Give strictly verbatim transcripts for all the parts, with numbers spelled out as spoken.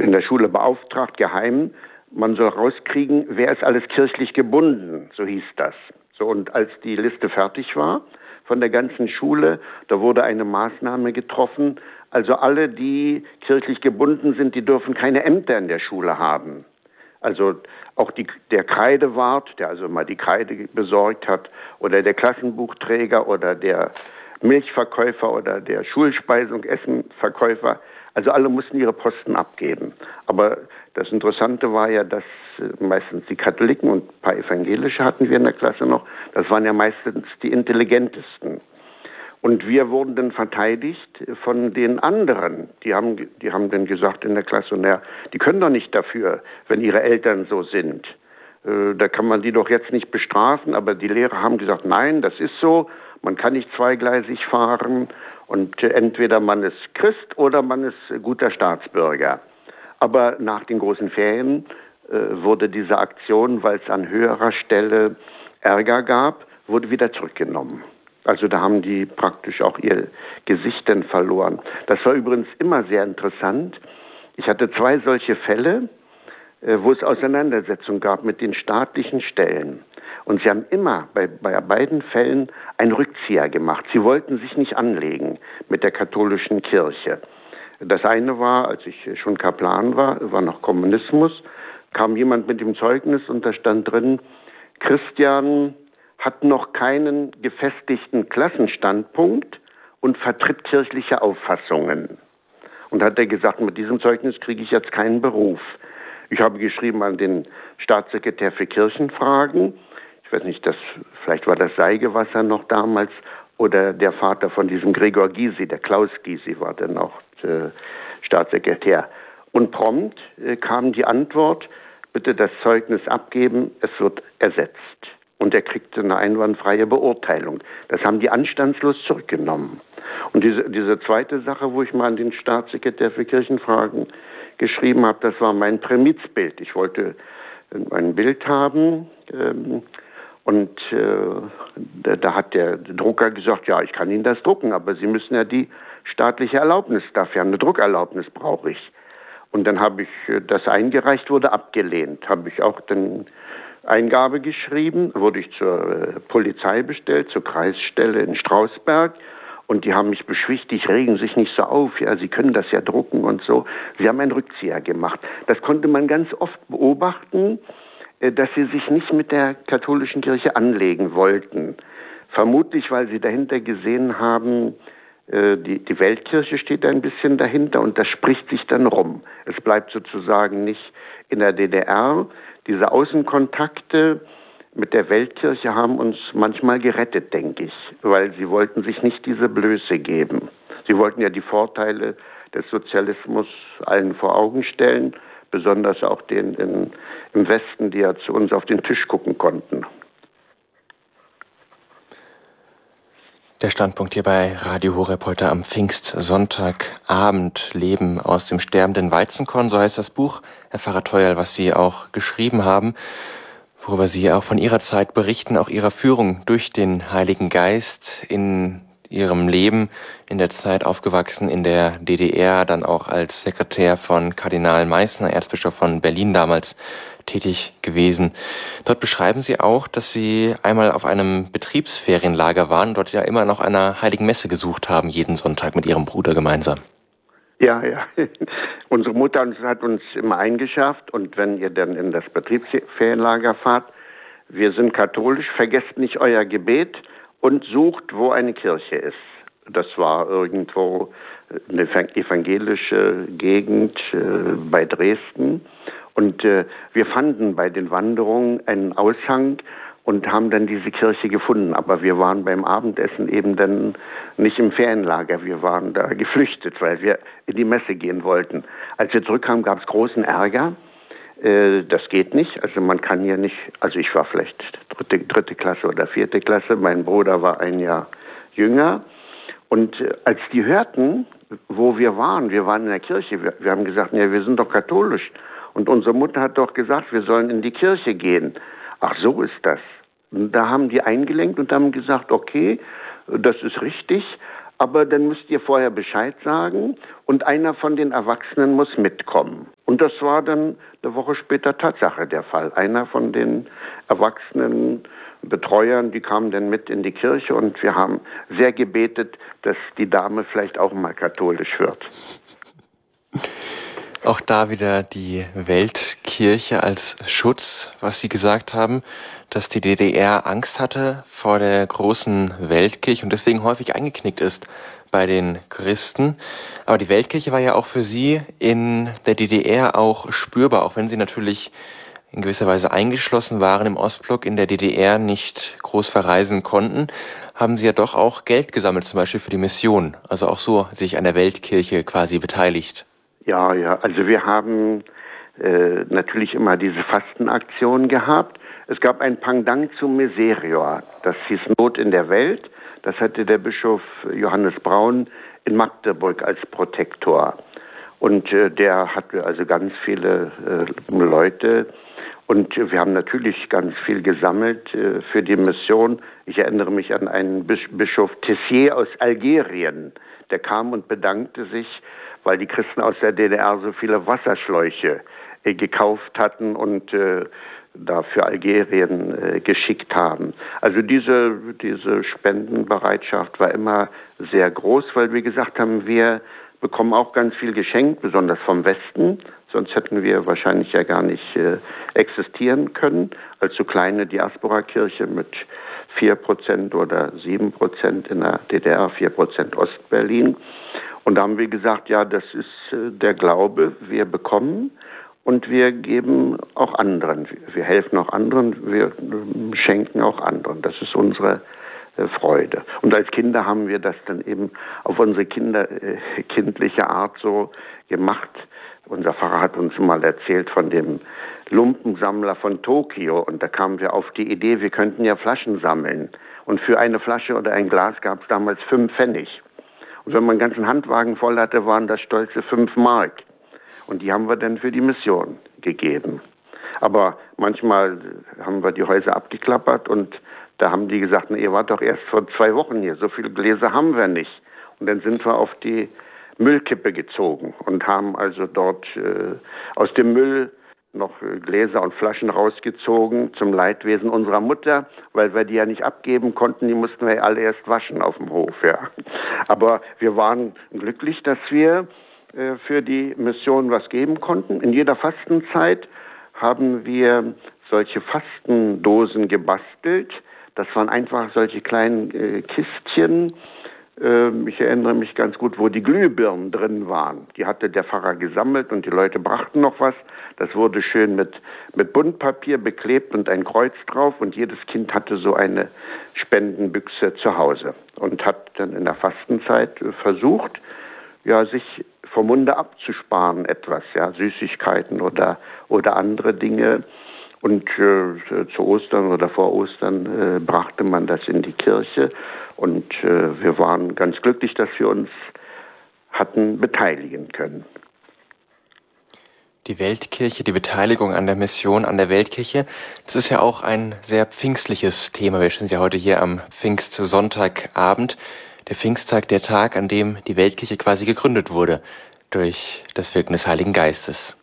in der Schule beauftragt, geheim, man soll rauskriegen, wer ist alles kirchlich gebunden, so hieß das. So, und als die Liste fertig war von der ganzen Schule, da wurde eine Maßnahme getroffen, also alle, die kirchlich gebunden sind, die dürfen keine Ämter in der Schule haben. Also auch die, der Kreidewart, der also mal die Kreide besorgt hat, oder der Klassenbuchträger oder der Milchverkäufer oder der Schulspeisung, Essenverkäufer, also alle mussten ihre Posten abgeben. Aber das Interessante war ja, dass meistens die Katholiken und ein paar Evangelische hatten wir in der Klasse noch, das waren ja meistens die intelligentesten. Und wir wurden dann verteidigt von den anderen. Die haben, die haben dann gesagt in der Klasse, naja, die können doch nicht dafür, wenn ihre Eltern so sind. Äh, da kann man die doch jetzt nicht bestrafen. Aber die Lehrer haben gesagt, nein, das ist so. Man kann nicht zweigleisig fahren. Und äh, entweder man ist Christ oder man ist guter Staatsbürger. Aber nach den großen Ferien äh, wurde diese Aktion, weil es an höherer Stelle Ärger gab, wurde wieder zurückgenommen. Also da haben die praktisch auch ihr Gesicht dann verloren. Das war übrigens immer sehr interessant. Ich hatte zwei solche Fälle, wo es Auseinandersetzungen gab mit den staatlichen Stellen. Und sie haben immer bei, bei beiden Fällen einen Rückzieher gemacht. Sie wollten sich nicht anlegen mit der katholischen Kirche. Das eine war, als ich schon Kaplan war, war noch Kommunismus, kam jemand mit dem Zeugnis und da stand drin, Christian hat noch keinen gefestigten Klassenstandpunkt und vertritt kirchliche Auffassungen. Und hat er gesagt, mit diesem Zeugnis kriege ich jetzt keinen Beruf. Ich habe geschrieben an den Staatssekretär für Kirchenfragen. Ich weiß nicht, das, vielleicht war das Seigewasser noch damals oder der Vater von diesem Gregor Gysi, der Klaus Gysi war dann auch äh, Staatssekretär. Und prompt äh, kam die Antwort, bitte das Zeugnis abgeben, es wird ersetzt. Und er kriegte eine einwandfreie Beurteilung. Das haben die anstandslos zurückgenommen. Und diese, diese zweite Sache, wo ich mal an den Staatssekretär für Kirchenfragen geschrieben habe, das war mein Prämizbild. Ich wollte ein Bild haben ähm, und äh, da, da hat der Drucker gesagt, ja, ich kann Ihnen das drucken, aber Sie müssen ja die staatliche Erlaubnis dafür haben. Eine Druckerlaubnis brauche ich. Und dann habe ich das eingereicht, wurde abgelehnt. Habe ich auch dann Eingabe geschrieben, wurde ich zur äh, Polizei bestellt, zur Kreisstelle in Strausberg. Und die haben mich beschwichtigt, regen sich nicht so auf, ja, Sie können das ja drucken und so. Sie haben einen Rückzieher gemacht. Das konnte man ganz oft beobachten, äh, dass sie sich nicht mit der katholischen Kirche anlegen wollten. Vermutlich, weil sie dahinter gesehen haben, äh, die, die Weltkirche steht ein bisschen dahinter und das spricht sich dann rum. Es bleibt sozusagen nicht in der D D R. Diese Außenkontakte mit der Weltkirche haben uns manchmal gerettet, denke ich, weil sie wollten sich nicht diese Blöße geben. Sie wollten ja die Vorteile des Sozialismus allen vor Augen stellen, besonders auch denen in, im Westen, die ja zu uns auf den Tisch gucken konnten. Der Standpunkt hier bei Radio Horeb heute am Pfingstsonntagabend, Leben aus dem sterbenden Weizenkorn, so heißt das Buch, Herr Pfarrer Theuerl, was Sie auch geschrieben haben, worüber Sie auch von Ihrer Zeit berichten, auch Ihrer Führung durch den Heiligen Geist in Ihrem Leben, in der Zeit aufgewachsen in der D D R, dann auch als Sekretär von Kardinal Meissner, Erzbischof von Berlin damals, tätig gewesen. Dort beschreiben Sie auch, dass Sie einmal auf einem Betriebsferienlager waren, dort ja immer nach einer Heiligen Messe gesucht haben, jeden Sonntag mit Ihrem Bruder gemeinsam. Ja, ja. Unsere Mutter hat uns immer eingeschärft und wenn ihr dann in das Betriebsferienlager fahrt, wir sind katholisch, vergesst nicht euer Gebet und sucht, wo eine Kirche ist. Das war irgendwo eine evangelische Gegend äh, bei Dresden. Und äh, wir fanden bei den Wanderungen einen Aushang und haben dann diese Kirche gefunden. Aber wir waren beim Abendessen eben dann nicht im Ferienlager. Wir waren da geflüchtet, weil wir in die Messe gehen wollten. Als wir zurückkamen, gab es großen Ärger. Äh, das geht nicht. Also man kann hier nicht, also ich war vielleicht dritte, dritte Klasse oder vierte Klasse. Mein Bruder war ein Jahr jünger. Und äh, als die hörten, wo wir waren, wir waren in der Kirche, wir, wir haben gesagt, ja, wir sind doch katholisch. Und unsere Mutter hat doch gesagt, wir sollen in die Kirche gehen. Ach, so ist das. Und da haben die eingelenkt und haben gesagt, okay, das ist richtig, aber dann müsst ihr vorher Bescheid sagen und einer von den Erwachsenen muss mitkommen. Und Und das war dann eine Woche später Tatsache der Fall. Einer von den erwachsenen Betreuern, die kamen dann mit in die Kirche und wir haben sehr gebetet, dass die Dame vielleicht auch mal katholisch wird. Auch da wieder die Weltkirche als Schutz, was Sie gesagt haben, dass die D D R Angst hatte vor der großen Weltkirche und deswegen häufig eingeknickt ist bei den Christen. Aber die Weltkirche war ja auch für Sie in der D D R auch spürbar, auch wenn Sie natürlich in gewisser Weise eingeschlossen waren im Ostblock, in der D D R nicht groß verreisen konnten, haben Sie ja doch auch Geld gesammelt, zum Beispiel für die Mission. Also auch so sich an der Weltkirche quasi beteiligt. Ja, ja, also wir haben äh, natürlich immer diese Fastenaktion gehabt. Es gab ein Pendant zum Miserior, das hieß Not in der Welt. Das hatte der Bischof Johannes Braun in Magdeburg als Protektor. Und äh, der hatte also ganz viele äh, Leute. Und wir haben natürlich ganz viel gesammelt äh, für die Mission. Ich erinnere mich an einen Bisch- Bischof Tessier aus Algerien. Der kam und bedankte sich, weil die Christen aus der D D R so viele Wasserschläuche äh, gekauft hatten und äh, da für Algerien äh, geschickt haben. Also diese, diese Spendenbereitschaft war immer sehr groß, weil wir gesagt haben, wir bekommen auch ganz viel geschenkt, besonders vom Westen. Sonst hätten wir wahrscheinlich ja gar nicht äh, existieren können. Als so kleine Diaspora-Kirche mit vier Prozent oder sieben Prozent in der D D R, vier Prozent Ostberlin. Und da haben wir gesagt, ja, das ist äh, der Glaube, wir bekommen und wir geben auch anderen. Wir helfen auch anderen, wir äh, schenken auch anderen. Das ist unsere äh, Freude. Und als Kinder haben wir das dann eben auf unsere Kinder, äh, kindliche Art so gemacht. Unser Pfarrer hat uns mal erzählt von dem Lumpensammler von Tokio und da kamen wir auf die Idee, wir könnten ja Flaschen sammeln. Und für eine Flasche oder ein Glas gab es damals fünf Pfennig. Und wenn man einen ganzen Handwagen voll hatte, waren das stolze fünf Mark. Und die haben wir dann für die Mission gegeben. Aber manchmal haben wir die Häuser abgeklappert und da haben die gesagt, na, ihr wart doch erst vor zwei Wochen hier, so viele Gläser haben wir nicht. Und dann sind wir auf die Müllkippe gezogen und haben also dort äh, aus dem Müll noch äh, Gläser und Flaschen rausgezogen zum Leidwesen unserer Mutter, weil wir die ja nicht abgeben konnten, die mussten wir ja alle erst waschen auf dem Hof. Ja. Aber wir waren glücklich, dass wir äh, für die Mission was geben konnten. In jeder Fastenzeit haben wir solche Fastendosen gebastelt. Das waren einfach solche kleinen äh, Kistchen. Ich erinnere mich ganz gut, wo die Glühbirnen drin waren. Die hatte der Pfarrer gesammelt und die Leute brachten noch was. Das wurde schön mit, mit Buntpapier beklebt und ein Kreuz drauf und jedes Kind hatte so eine Spendenbüchse zu Hause und hat dann in der Fastenzeit versucht, ja, sich vom Munde abzusparen etwas, ja, Süßigkeiten oder, oder andere Dinge. Und äh, zu Ostern oder vor Ostern äh, brachte man das in die Kirche. Und äh, wir waren ganz glücklich, dass wir uns hatten beteiligen können. Die Weltkirche, die Beteiligung an der Mission, an der Weltkirche, das ist ja auch ein sehr pfingstliches Thema. Wir stehen ja heute hier am Pfingstsonntagabend. Der Pfingsttag, der Tag, an dem die Weltkirche quasi gegründet wurde durch das Wirken des Heiligen Geistes.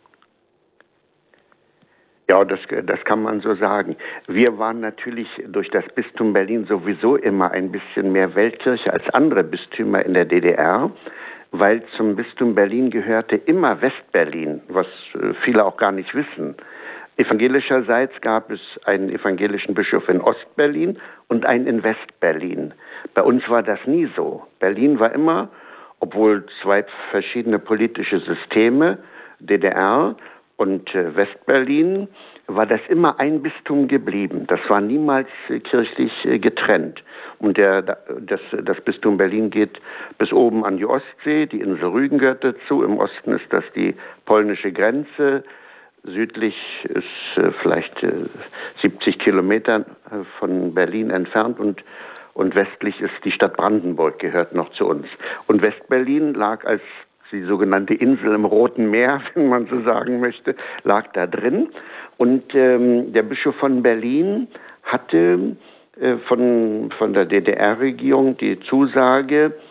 Ja, das, das kann man so sagen. Wir waren natürlich durch das Bistum Berlin sowieso immer ein bisschen mehr Weltkirche als andere Bistümer in der D D R, weil zum Bistum Berlin gehörte immer Westberlin, was viele auch gar nicht wissen. Evangelischerseits gab es einen evangelischen Bischof in Ostberlin und einen in Westberlin. Bei uns war das nie so. Berlin war immer, obwohl zwei verschiedene politische Systeme, D D R und äh, Westberlin, war das immer ein Bistum geblieben. Das war niemals äh, kirchlich äh, getrennt. Und der, das, das Bistum Berlin geht bis oben an die Ostsee, die Insel Rügen gehört dazu. Im Osten ist das die polnische Grenze. Südlich ist äh, vielleicht äh, siebzig Kilometer äh, von Berlin entfernt und, und westlich ist die Stadt Brandenburg, gehört noch zu uns. Und Westberlin lag als die sogenannte Insel im Roten Meer, wenn man so sagen möchte, lag da drin. Und ähm, der Bischof von Berlin hatte äh, von, von der D D R-Regierung die Zusage,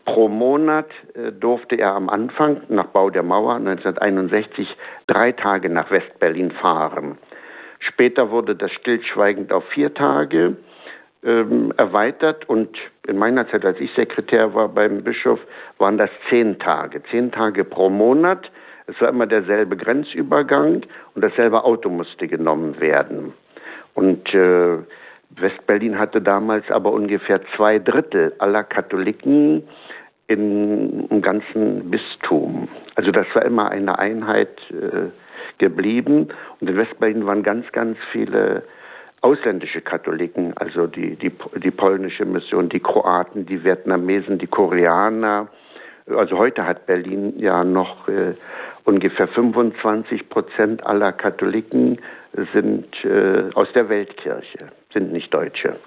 pro Monat äh, durfte er am Anfang, nach Bau der Mauer neunzehnhunderteinundsechzig, drei Tage nach West-Berlin fahren. Später wurde das stillschweigend auf vier Tage ähm, erweitert und in meiner Zeit, als ich Sekretär war beim Bischof, waren das zehn Tage. Zehn Tage pro Monat. Es war immer derselbe Grenzübergang und dasselbe Auto musste genommen werden. Und äh, West-Berlin hatte damals aber ungefähr zwei Drittel aller Katholiken in, im ganzen Bistum. Also das war immer eine Einheit äh, geblieben. Und in West-Berlin waren ganz, ganz viele ausländische Katholiken, also die, die, die polnische Mission, die Kroaten, die Vietnamesen, die Koreaner. Also heute hat Berlin ja noch äh, ungefähr fünfundzwanzig Prozent aller Katholiken sind äh, aus der Weltkirche, sind nicht Deutsche.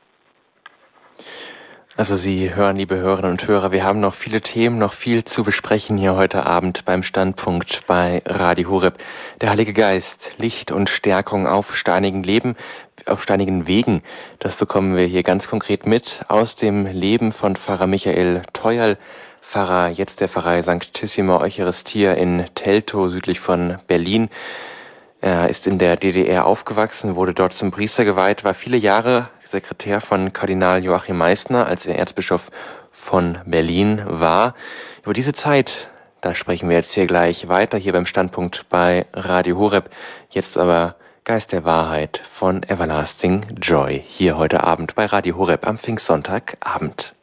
Also Sie hören, liebe Hörerinnen und Hörer, wir haben noch viele Themen, noch viel zu besprechen hier heute Abend beim Standpunkt bei Radio Horeb. Der Heilige Geist, Licht und Stärkung auf steinigen Leben, auf steinigen Wegen. Das bekommen wir hier ganz konkret mit aus dem Leben von Pfarrer Michael Theuerl, Pfarrer jetzt der Pfarrei Sanctissima Eucharistia in Teltow, südlich von Berlin. Er ist in der D D R aufgewachsen, wurde dort zum Priester geweiht, war viele Jahre Sekretär von Kardinal Joachim Meissner, als er Erzbischof von Berlin war. Über diese Zeit, da sprechen wir jetzt hier gleich weiter, hier beim Standpunkt bei Radio Horeb. Jetzt aber Geist der Wahrheit von Everlasting Joy, hier heute Abend bei Radio Horeb am Pfingstsonntagabend.